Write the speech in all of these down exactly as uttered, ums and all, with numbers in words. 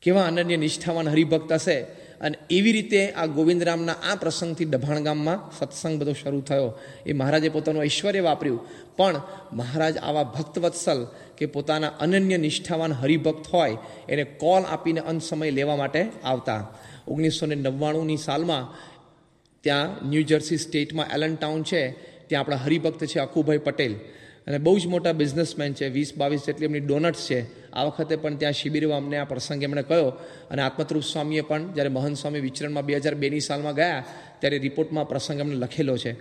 કેવા અનન્ય નિષ્ઠાવાન હરિભક્ત હશે. અને એવી રીતે આ ગોવિંદરામના આ પ્રસંગથી દભાણ ગામમાં સત્સંગ બધો શરૂ થયો. એ મહારાજે પોતાનું ઐશ્વર્ય વાપર્યું, પણ મહારાજ આવા ભક્તવત્સલ કે પોતાના અનન્ય નિષ્ઠાવાન હરિભક્ત હોય એને કોલ આપીને અંત સમય લેવા માટે આવતા. ઓગણીસો ને નવ્વાણુંની સાલમાં ત્યાં ન્યૂ જર્સી સ્ટેટમાં એલન ટાઉન છે, ત્યાં આપણા હરિભક્ત છે અકુભાઈ પટેલ, અને બહુ જ મોટા બિઝનેસમેન છે. વીસ બાવીસ જેટલી એમની ડોનટ્સ છે. આ વખતે પણ ત્યાં શિબિરમાં અમને આ પ્રસંગ એમણે કહ્યો. અને આત્મતૃપ સ્વામીએ પણ જ્યારે મહંત સ્વામી વિચરણમાં બે હજાર બેની સાલમાં ગયા ત્યારે રિપોર્ટમાં પ્રસંગ એમને લખેલો છે.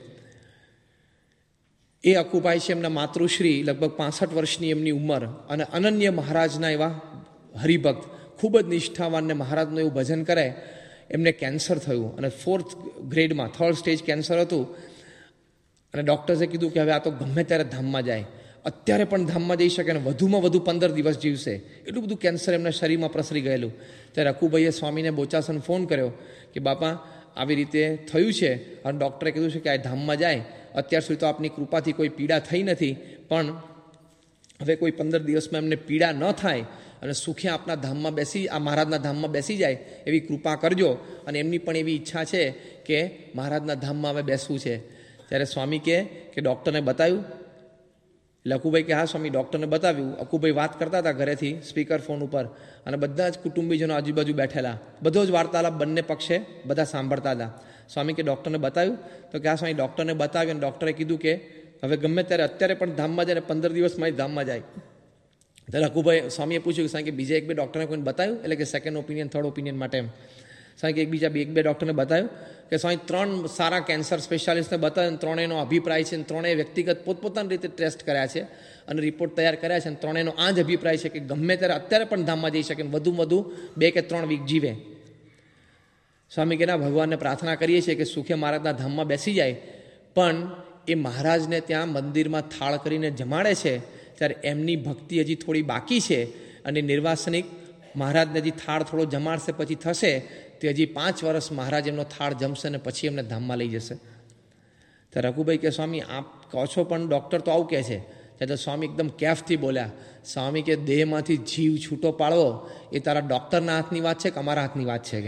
એ અકુભાઈ છે, એમના માતૃશ્રી લગભગ પાસઠ વર્ષની એમની ઉંમર, અને અનન્ય મહારાજના એવા હરિભક્ત, ખૂબ જ નિષ્ઠાવાન ને મહારાજનું એવું ભજન કરે. એમને કેન્સર થયું અને ફોર્થ ગ્રેડમાં થર્ડ સ્ટેજ કેન્સર હતું. અને ડૉક્ટર્સે કીધું કે હવે આ તો ગમે ત્યારે ધામમાં જાય, અત્યારે પણ ધામમાં જઈ શકે, અને વધુમાં વધુ પંદર દિવસ જીવશે. એટલું બધું કેન્સર એમના શરીરમાં પ્રસરી ગયેલું. ત્યારે અકુભાઈએ સ્વામીને બોચાસન ફોન કર્યો કે બાપા આવી રીતે થયું છે, અને ડૉક્ટરે કીધું છે કે આ ધામમાં જાય. અત્યાર સુધી તો આપની કૃપાથી કોઈ પીડા થઈ નથી, પણ હવે કોઈ પંદર દિવસમાં એમને પીડા ન થાય અને સુખે આપના ધામમાં બેસી આ મહારાજના ધામમાં બેસી જાય એવી કૃપા કરજો. અને એમની પણ એવી ઈચ્છા છે કે મહારાજના ધામમાં હવે બેસવું છે. ત્યારે સ્વામી કહે કે ડૉક્ટરને બતાવ્યું? એટલે અકુભાઈ કે હા સ્વામી, ડૉક્ટરને બતાવ્યું. અકુભાઈ વાત કરતા હતા ઘરેથી સ્પીકર ફોન ઉપર, અને બધા જ કુટુંબીજનો આજુબાજુ બેઠેલા, બધો જ વાર્તાલાપ બંને પક્ષે બધા સાંભળતા હતા. સ્વામી કે ડૉક્ટરને બતાવ્યું? તો કે હા સ્વામી, ડૉક્ટરને બતાવ્યું, અને ડૉક્ટરે કીધું કે હવે ગમે ત્યારે અત્યારે પણ ધામમાં જાય, ને પંદર દિવસમાં જ ધામમાં જાય. ત્યારે અકુભાઈ સ્વામીએ પૂછ્યું કે સ્વામી કે બીજા એક બે ડૉક્ટરને કોઈને બતાવ્યું? એટલે કે સેકન્ડ ઓપિનિયન, થર્ડ ઓપિનિયન માટે એમ. સ્વામી કે એક બીજા એક બે ડૉક્ટરને બતાવ્યું? કે સ્વામી ત્રણ સારા કેન્સર સ્પેશિયાલિસ્ટને બતાવ્યું, ત્રણેયનો અભિપ્રાય છે, ત્રણેય વ્યક્તિગત પોતપોતાની રીતે ટેસ્ટ કર્યા છે અને રિપોર્ટ તૈયાર કર્યા છે, અને ત્રણેયનો આ જ અભિપ્રાય છે કે ગમે ત્યારે અત્યારે પણ ધામમાં જઈ શકે, વધુ વધુ બે કે ત્રણ વીક જીવે. સ્વામી કે ના, ભગવાનને પ્રાર્થના કરીએ છીએ કે સુખે મહારાજના ધામમાં બેસી જાય, પણ એ મહારાજને ત્યાં મંદિરમાં થાળ કરીને જમાડે છે ત્યારે એમની ભક્તિ હજી થોડી બાકી છે, અને નિર્વાસનિક મહારાજને હજી થાળ થોડો જમાડશે પછી થશે, તે હજી પાંચ વર્ષ મહારાજ એમનો થાળ જમશે ને પછી એમને ધામમાં લઈ જશે. તો રઘુભાઈ કે સ્વામી આપ કહો છો પણ ડૉક્ટર તો આવું કહે છે. ત્યારે તો સ્વામી એકદમ કેફથી બોલ્યા. સ્વામી કે દેહમાંથી જીવ છૂટો પાડવો એ તારા ડૉક્ટરના હાથની વાત છે કે અમારા હાથની વાત છે? કે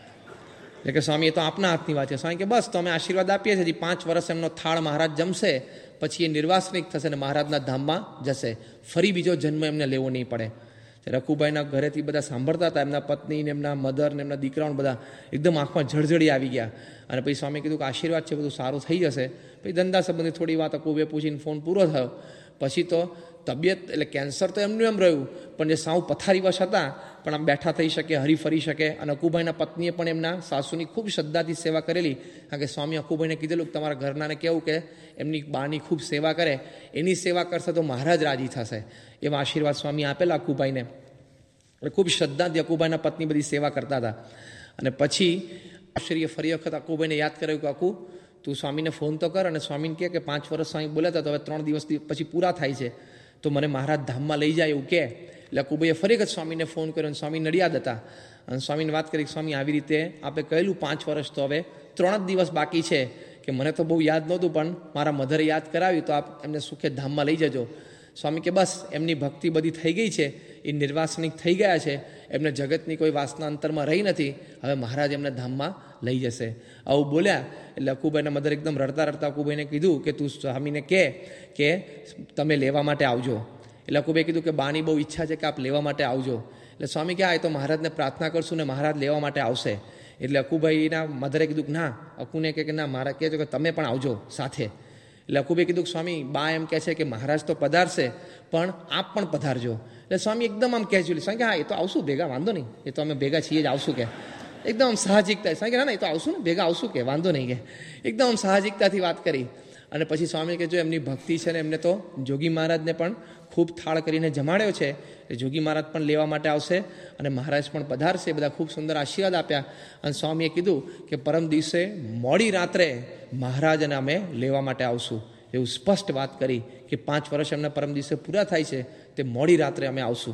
એટલે કે સ્વામી એ તો આપના હાથની વાત છે. સ્વામી કે બસ તો અમે આશીર્વાદ આપીએ છીએ, હજી પાંચ વર્ષ એમનો થાળ મહારાજ જમશે પછી એ નિર્વાસનિક થશે ને મહારાજના ધામમાં જશે, ફરી બીજો જન્મ એમને લેવો નહીં પડે. રઘુભાઈના ઘરેથી બધા સાંભળતા હતા, એમના પત્ની ને એમના મધર ને એમના દીકરાઓ બધા એકદમ આંખમાં જળજળી આવી ગયા. અને પછી સ્વામી કીધું કે આશીર્વાદ છે, બધું સારું થઈ જશે. પછી ધંધા સંબંધી થોડી વાત અકુભાઈ પૂછીને ફોન પૂરો થયો. પછી તો તબિયત એટલે કેન્સર તો એમનું એમ રહ્યું, પણ જે સાવ પથારીવશ હતા પણ આમ બેઠા થઈ શકે, હરી ફરી શકે. અને અકુભાઈના પત્નીએ પણ એમના સાસુની ખૂબ શ્રદ્ધાથી સેવા કરેલી, કારણ કે સ્વામી અકુભાઈને કીધેલું કે તમારા ઘરનાને કહેવું કે એમની બાની ખૂબ સેવા કરે, એની સેવા કરશે તો મહારાજ રાજી થશે. એવા આશીર્વાદ સ્વામી આપેલા અકુભાઈને. એટલે ખૂબ શ્રદ્ધાથી અકુભાઈના પત્ની બધી સેવા કરતા હતા. અને પછી આશ્ચર્ય ફરી વખત અકુભાઈને યાદ કર્યું કે અકુ તું સ્વામીને ફોન તો કર, અને સ્વામીને કહે કે પાંચ વર્ષ સ્વામી બોલ્યા હતા તો હવે ત્રણ દિવસ પછી પૂરા થાય છે, તો મને મહારાજ ધામમાં લઈ જાય એવું કહે. એટલે અકુભાઈએ ફરી વખત સ્વામીને ફોન કર્યો, અને સ્વામી નડિયાદ હતા. અને સ્વામીને વાત કરી કે સ્વામી આવી રીતે આપણે કહેલું પાંચ વર્ષ તો હવે ત્રણ જ દિવસ બાકી છે, કે મને તો બહુ યાદ નહોતું પણ મારા મધરે યાદ કરાવ્યું તો આપ એમને સુખે ધામમાં લઈ જજો. સ્વામી કે બસ એમની ભક્તિ બધી થઈ ગઈ છે, એ નિર્વાસનિક થઈ ગયા છે, એમને જગતની કોઈ વાસના અંતરમાં રહી નથી, હવે મહારાજ એમને ધામમાં લઈ જશે. આવું બોલ્યા એટલે અકુભાઈના મધર એકદમ રડતા રડતા અકુભાઈને કીધું કે તું સ્વામીને કહે કે તમે લેવા માટે આવજો. એટલે અકુભાઈ કીધું કે બાની બહુ ઈચ્છા છે કે આપ લેવા માટે આવજો. એટલે સ્વામી કે આ એ તો મહારાજને પ્રાર્થના કરશું ને મહારાજ લેવા માટે આવશે. એટલે અકુભાઈના મધરે કીધું કે ના, અકુને કહે કે ના, મારા કહે છે કે તમે પણ આવજો સાથે. એટલે અકુભાઈ કીધું કે સ્વામી બા એમ કહે છે કે મહારાજ તો પધારશે પણ આપ પણ પધારજો. એટલે સ્વામી એકદમ આમ કેજ્યુઅલી સ્વામી કે હા એ તો આવશું ભેગા, વાંધો નહીં, એ તો અમે ભેગા છીએ જ, આવશું કે એકદમ આમ સાહજિકતા. સ્વામી કે ના ના એ તો આવશું ને ભેગા આવશું કે વાંધો નહીં, કે એકદમ આમ સાહજિકતાથી વાત કરી. અને પછી સ્વામી કે જો એમની ભક્તિ છે ને એમને તો જોગી મહારાજને પણ ખૂબ થાળ કરીને જમાડ્યો છે, એ જોગી મહારાજ પણ લેવા માટે આવશે અને મહારાજ પણ પધારશે. બધા ખૂબ સુંદર આશીર્વાદ આપ્યા. અને સ્વામીએ કીધું કે પરમ દિવસે મોડી રાત્રે મહારાજ અને અમે લેવા માટે આવશું, એવું સ્પષ્ટ વાત કરી કે પાંચ વર્ષ એમના પરમ દિવસે પૂરા થાય છે તે મોડી રાત્રે અમે આવશું.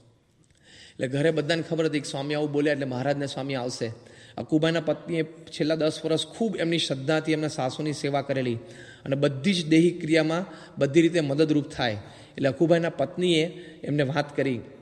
એટલે ઘરે બધાને ખબર હતી કે સ્વામી આવું બોલ્યા એટલે મહારાજને સ્વામી આવશે. અકુભાઈના પત્નીએ છેલ્લા દસ વર્ષ ખૂબ એમની શ્રદ્ધાથી એમના સાસુની સેવા કરેલી અને બધી જ દેહી ક્રિયામાં બધી રીતે મદદરૂપ થાય. એટલે અકુભાઈના પત્નીએ એમને વાત કરી